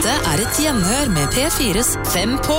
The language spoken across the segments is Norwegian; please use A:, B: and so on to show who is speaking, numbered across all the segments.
A: Dette et gjenhør med P4s 5 på.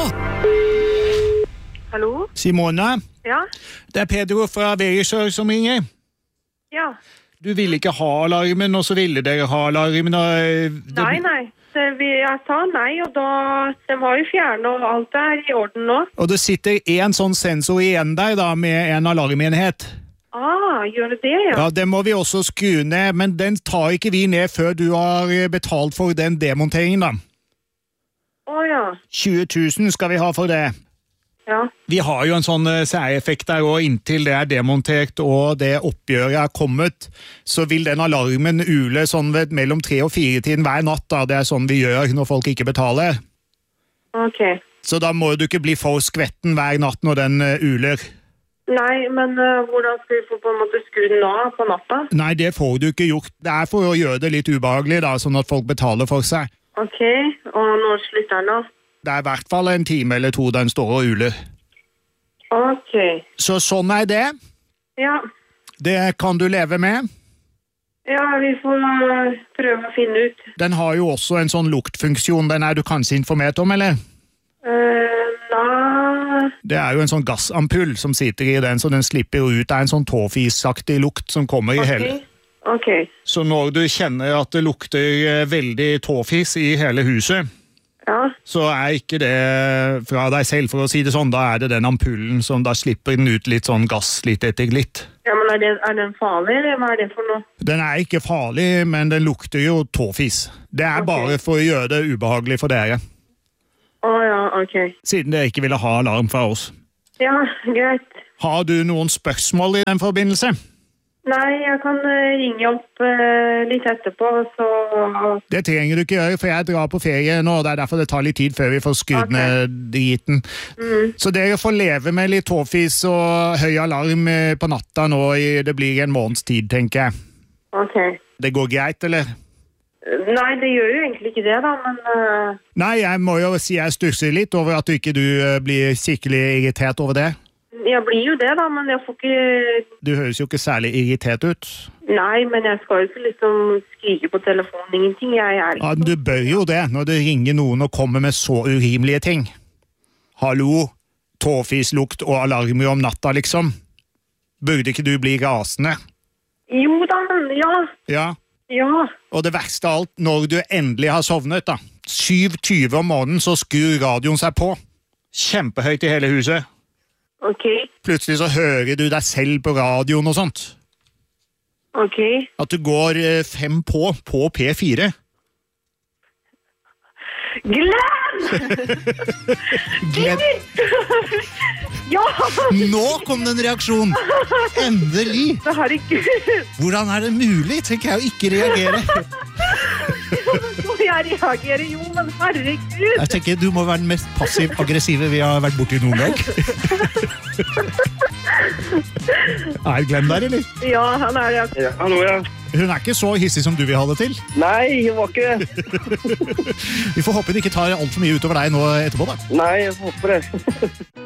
B: Hallo?
C: Simone,
B: Ja?
C: det Pedro fra Verisør som ringer.
B: Ja.
C: Du ville ikke ha alarmen, og så ville dere ha alarmen.
B: Nei. Jeg sa nei, og da den var jo fjernet, og alt i orden nå.
C: Og det sitter en sånn sensor igjen der da, med en alarmenhet.
B: Gjør det det, ja?
C: Ja, den må vi også skru ned, men den tar ikke vi ned før du har betalt for den demonteringen da.
B: Ja.
C: 20 000 skal vi ha for det.
B: Ja.
C: Vi har jo en sånn særeffekt der, og inntil det demontert og det oppgjøret kommet, så vil den alarmen ule sånn ved mellom 3 og 4 tiden hver natt da. Det sånn vi gjør når folk ikke betaler.
B: Ok.
C: Så da må du ikke bli for skvetten hver natt når den uler.
B: Nei, men hvordan skal vi få på en måte skru den av på natta?
C: Nei, det får du ikke gjort. Det for å gjøre det litt ubehagelig da, sånn at folk betaler for seg.
B: Ok, og når slutter den da?
C: Det i hvert fall en time eller to den står og uler.
B: Ok.
C: Så sånn det.
B: Ja.
C: Det kan du leve med.
B: Ja, vi får prøve å finne ut.
C: Den har jo også en sånn luktfunksjon. Den du kanskje informert om, eller?
B: Nei.
C: Det jo en sånn gassampull som sitter i den, så den slipper ut. Det en sånn tåfisaktig lukt som kommer i hele.
B: Ok.
C: Så når du kjenner at det lukter veldig tåfis i hele huset,
B: Ja.
C: så ikke det fra deg selv, for å si det sånn. Da det den ampullen som da slipper den ut litt sånn gass litt etter glitt.
B: Ja, men den farlig, eller hva det for noe?
C: Den ikke farlig, men den lukter jo tåfis. Det bare for å gjøre det ubehagelig for dere.
B: Ja, ok.
C: Siden dere ikke ville ha alarm fra oss.
B: Ja, greit.
C: Har du noen spørsmål i den forbindelse?
B: Nei, jeg kan ringe opp litt etterpå, så...
C: Det trenger du ikke gjøre, for jeg drar på ferie nå, og det derfor det tar litt tid før vi får skrudd ned driten. Så dere får leve med litt tåfis og høy alarm på natta nå, det blir en måneds tid, tenker jeg.
B: Ok.
C: Det går greit, eller?
B: Nei, det gjør jo egentlig ikke det da, men...
C: Nei, jeg må jo si jeg stusser litt over at du ikke blir skikkelig irritert over det.
B: Jeg blir jo det da, men jeg får ikke...
C: Du høres jo ikke særlig irritert ut.
B: Nei, men jeg skal jo ikke liksom skrike på telefonen, ingenting.
C: Ja, men du bør jo det, når det ringer noen og kommer med så urimelige ting. Hallo, tåfislukt og alarmer om natta, liksom. Burde ikke du bli rasende?
B: Jo da, ja.
C: Ja.
B: Ja.
C: Og det verste av alt, når du endelig har sovnet da. 7:20 om morgenen, så skrur radioen seg på. Kjempehøyt i hele huset.
B: Ok.
C: Plutselig så hører du deg selv på radioen og sånt.
B: Ok.
C: At du går 5 på P4.
B: Glenn!
C: Glenn!
B: Ja!
C: Nå kom det en reaksjon! Endelig!
B: Herregud!
C: Hvordan det mulig, tenker jeg å ikke reagere?
B: Jeg reagerer jo, men herregud!
C: Jeg tenker du må være den mest passiv-aggressive vi har vært borti noen gang. Glenn der, eller?
B: Ja, han det.
D: Ja, hallo, ja.
C: Hun ikke så hissig som du vil ha det til.
D: Nei, hun var ikke det.
C: Vi får håpe det ikke tar alt for mye utover deg nå etterpå, da.
D: Nei, jeg håper det.